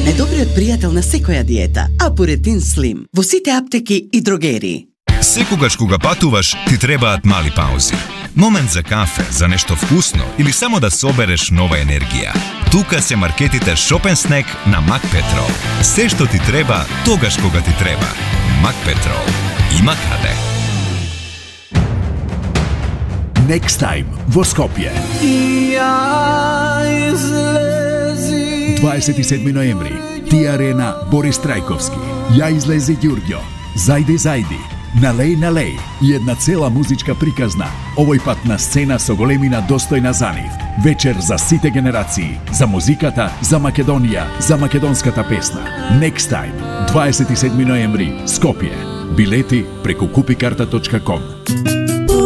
Најдобриот пријател на секоја диета, Апуретин Слим, во сите аптеки и дрогерии. Секогаш кога патуваш, ти требаат мали паузи. Момент за кафе, за нешто вкусно или само да собереш нова енергија. Тука се маркетите Shop & Snack на Мак Петрол. Се што ти треба, тогаш кога ти треба. Мак Петрол. Има каде. Next Time во Скопје. 27 ноември. Тија Арена, Борис Трајковски. Ја излези Ѓурѓо. Зајди. Налеј и една цела музичка приказна, овој пат на сцена со големина достојна за нив. Вечер за сите генерации, за музиката, за Македонија, за македонската песна. Next Time, 27 ноември, Скопје. Билети преку kupikarta.com.